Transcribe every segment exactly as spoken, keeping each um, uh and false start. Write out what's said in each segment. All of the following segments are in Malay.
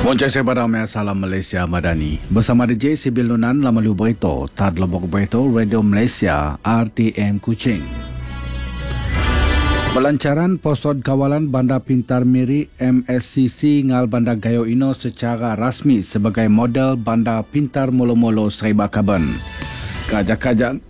Moncai saya pada Salam Malaysia Madani. Bersama D J Sibil Lunan Lamalu Berito, Tad Lobok Berito, Radio Malaysia, R T M Kuching. Pelancaran posod kawalan Bandar Pintar Miri M S C C ngal Bandar Gayo Ino secara rasmi sebagai model Bandar Pintar Molo-Molo Seriba Kaban. Kajak-kajak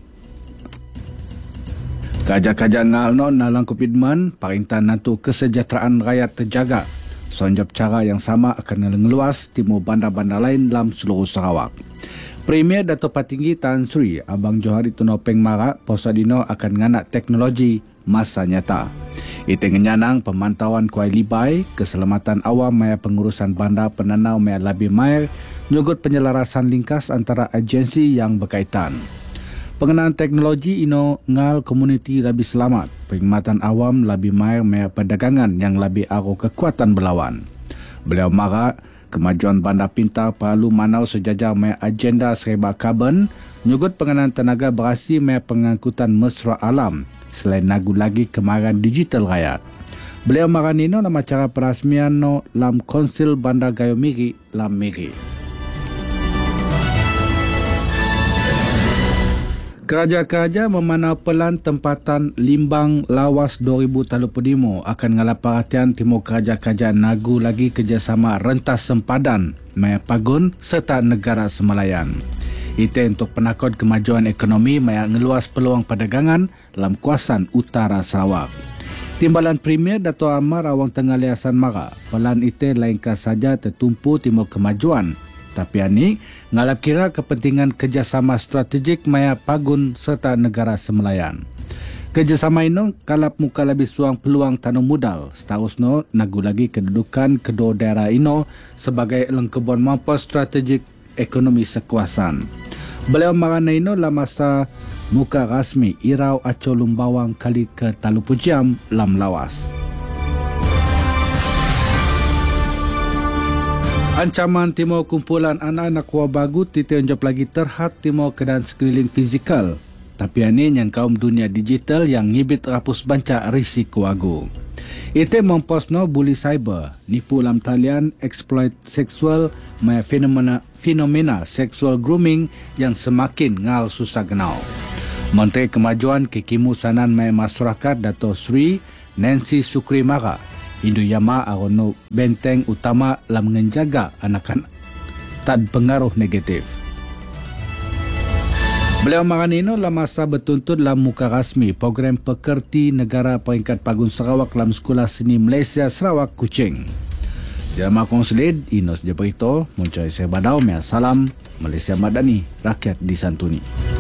Kajak-kajak ngal no nalang kupidman, Perintah Nantu Kesejahteraan Rakyat terjaga. Sonjab cara yang sama akan mengeluas timur bandar-bandar lain dalam seluruh Sarawak. Premier Dato' Patinggi Tan Sri Abang Johari Tunopeng Marak Posadino akan nganak teknologi masa nyata. Itu ngenyanang pemantauan kuai libai, keselamatan awam maya pengurusan bandar penanau maya labi mair, nyugut penyelarasan lingkas antara agensi yang berkaitan. Pengenalan teknologi ino ngal komuniti lebih selamat, perkhidmatan awam lebih mair maya perdagangan yang lebih aro kekuatan berlawan. Beliau marah kemajuan bandar pintar perlu manau sejajar maya agenda Seriba Carbon, nyugut pengenalan tenaga berasi maya pengangkutan mesra alam, selain nagu lagi kemaran digital rakyat. Beliau marah nino dalam acara perasmian no lam Konsil Bandar Gayo Miri lam Miri. Kerajaan-kerajaan memanau pelan tempatan Limbang Lawas dua ribu tiga puluh lima akan ngalap perhatian timur kerajaan-kerajaan nagu lagi kerjasama rentas sempadan, maya pagun serta negara semalayan. Itu untuk penakut kemajuan ekonomi maya ngeluas peluang perdagangan dalam kawasan utara Sarawak. Timbalan Premier Dato' Amar Awang Tengah Liasan Mara, pelan itu lainkan saja tertumpu timur kemajuan. Tapi ini ngalap kira kepentingan kerjasama strategik maya pagun serta negara semalayan. Kerjasama ini kalap muka lebih suang peluang tanam modal. Seterusnya nagu lagi kedudukan kedua daerah ini sebagai lengkebon mampu strategik ekonomi sekuasaan. Beliau marana ini dalam masa muka rasmi Irau Aco Lumbawang kali ke Talu Pujiam lam Lawas. Ancaman timur kumpulan anak-anak wabagu titik lagi terhad timur keadaan sekeliling fizikal. Tapi ini yang kaum dunia digital yang ngibit rapus banca risiko agu. Itu memposno bully cyber, nipu lam talian, exploit seksual, maya fenomena, fenomena seksual grooming yang semakin ngal susah genau. Menteri Kemajuan Kekimusanan Maya Masyarakat Dato' Sri Nancy Sukri Mara Hindu Yama arono benteng utama dalam menjaga anak-anak tak pengaruh negatif. Beliau maranino dalam masa bertuntut dalam muka rasmi program pekerti negara peringkat pagun Sarawak dalam Sekolah Seni Malaysia Sarawak Kuching. Jamaah Konsulid Inos Jeberito, Muncai Sebadau, Salam Malaysia Madani, rakyat disantuni.